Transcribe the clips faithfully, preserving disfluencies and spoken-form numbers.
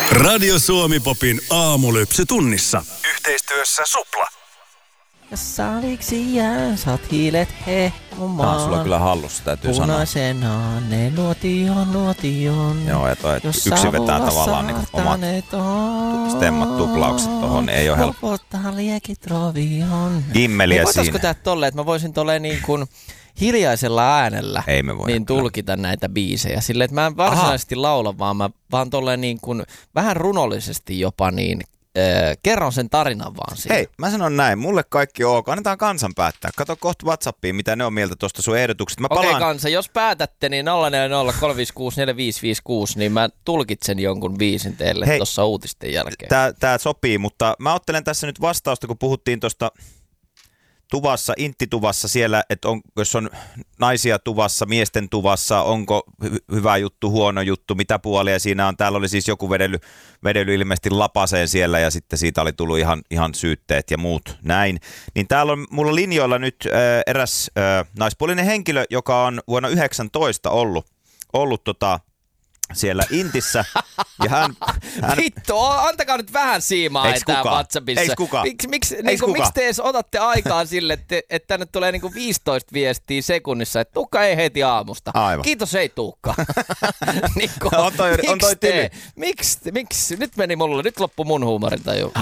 Radio Suomi Popin aamulypsy tunnissa. Yhteistyössä Supla. Saliksi jää, saat hiilet hehkumaan. Tää on sulla kyllä hallussa, täytyy sanoa. Punaisena ne nuotion, nuotion. Joo, ja toi yksi vetää tavallaan niin omat stemmat tuplaukset tohon, niin ei oo helppo. Popottaa liekit rovion. Gimmeliä niin siinä. voitaisko tää tolleen, että mä voisin tolleen niin kuin hiljaisella äänellä ei me niin tulkita näitä biisejä. Silleen, että mä en varsinaisesti Aha. laula, vaan mä vaan tolleen niin kuin vähän runollisesti jopa niin Öö, kerron sen tarinan vaan siitä. Hei, mä sanon näin, mulle kaikki ok, annetaan kansan päättää. Kato kohta WhatsAppiin, mitä ne on mieltä tuosta sun ehdotuksesta. Okei palaan... okay, kansa, jos päätätte, niin nolla neljä nolla kolme viisi kuusi neljä viisi viisi kuusi, niin mä tulkitsen jonkun biisin teille tuossa uutisten jälkeen. Tää, tää sopii, mutta mä ottelen tässä nyt vastausta, kun puhuttiin tuosta tuvassa, inttituvassa siellä, että on, jos on naisia tuvassa, miesten tuvassa, onko hy- hyvä juttu, huono juttu, mitä puolia siinä on. Täällä oli siis joku vedely, vedely ilmeisesti lapaseen siellä ja sitten siitä oli tullut ihan, ihan syytteet ja muut näin. Niin täällä on mulla linjoilla nyt äh, eräs äh, naispuolinen henkilö, joka on vuonna yhdeksäntoista ollut, ollut tota, siellä Intissä. Ja hän, hän... Vittu, antakaa nyt vähän siimaa etää WhatsAppissa. Eiks kuka? Miks, miksi, niinku, miksi te edes otatte aikaa sille, että, että tänne tulee niinku viisitoista viestiä sekunnissa, että Tuukka ei heti aamusta. Aivan. Kiitos, ei Tuukka. Niko, on toi, on toi te, miksi, miksi, nyt meni mulle, nyt loppu mun huumorintaju.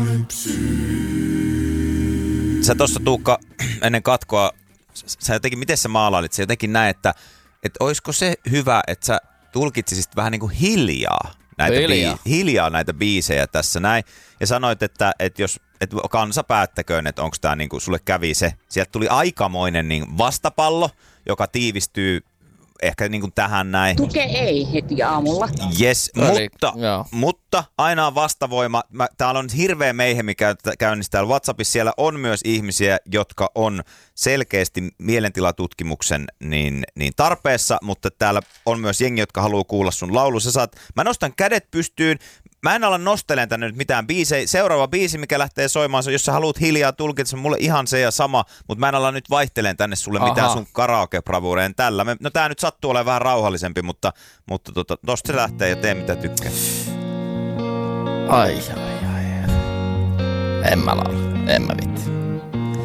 Sä tossa Tuukka ennen katkoa, sä jotenkin, miten sä maalailit? Sä jotenkin näin, että, että olisiko se hyvä, että sä tulkitsisit vähän niin kuin hiljaa näitä, hiljaa. Bii- hiljaa näitä biisejä tässä näin. Ja sanoit, että, että jos että kansa päättäköön, että onko tämä niin kuin sulle kävi se. Sieltä tuli aikamoinen niin vastapallo, joka tiivistyy ehkä niin kuin tähän näin. Tuke ei heti aamulla. Yes, Eli, mutta, mutta aina on vastavoima. Mä, täällä on hirveä meihemi käynnissä täällä WhatsAppissa. Siellä on myös ihmisiä, jotka on selkeästi mielentilatutkimuksen niin, niin tarpeessa, mutta täällä on myös jengi, jotka haluaa kuulla sun laulu. Sä saat, mä nostan kädet pystyyn. Mä en ala nostelemaan tänne nyt mitään biisejä. Seuraava biisi, mikä lähtee soimaan, se, jos sä haluat hiljaa tulkita, se on mulle ihan se ja sama, mutta mä en ala nyt vaihteleen tänne sulle Aha. mitään sun karaoke-bravuureen tällä. Me, no tää nyt sattuu olemaan vähän rauhallisempi, mutta, mutta tota, tosta se lähtee ja tee mitä tykkää. Ai, ai, ai. En mä laula, en mä vitti.